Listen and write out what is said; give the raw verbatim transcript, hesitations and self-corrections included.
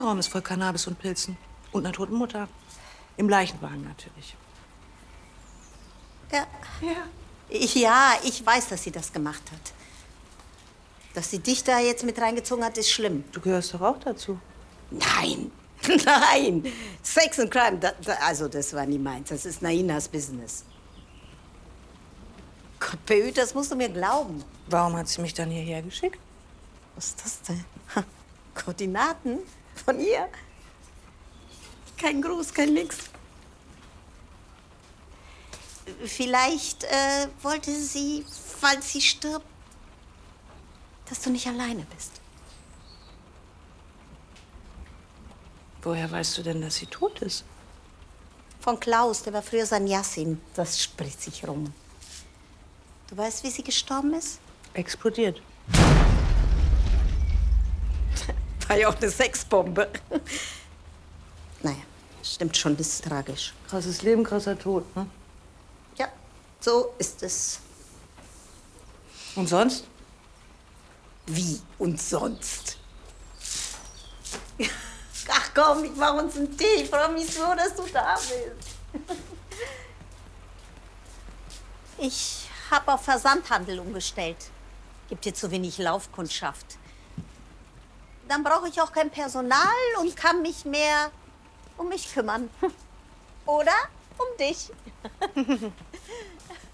Der Raum ist voll Cannabis und Pilzen. Und einer toten Mutter. Im Leichenwagen natürlich. Ja. Ja. Ja, ich weiß, dass sie das gemacht hat. Dass sie dich da jetzt mit reingezogen hat, ist schlimm. Du gehörst doch auch dazu. Nein, nein. Sex und Crime, da, da, also das war nie meins. Das ist Nainas Business. Gott behüte, das musst du mir glauben. Warum hat sie mich dann hierher geschickt? Was ist das denn? Ha, Koordinaten von ihr? Kein Gruß, kein Nix. Vielleicht äh, wollte sie, falls sie stirbt, dass du nicht alleine bist. Woher weißt du denn, dass sie tot ist? Von Klaus, der war früher Sanyasin. Das spricht sich rum. Du weißt, wie sie gestorben ist? Explodiert. War ja auch eine Sexbombe. Naja, stimmt schon, das ist tragisch. Krasses Leben, krasser Tod, ne? Ja, so ist es. Und sonst? Wie und sonst? Ach komm, ich mach uns einen Tee. Ich freue mich so, dass du da bist. Ich habe auf Versandhandel umgestellt. Gibt dir zu wenig Laufkundschaft. Dann brauche ich auch kein Personal und kann mich mehr um mich kümmern. Oder um dich.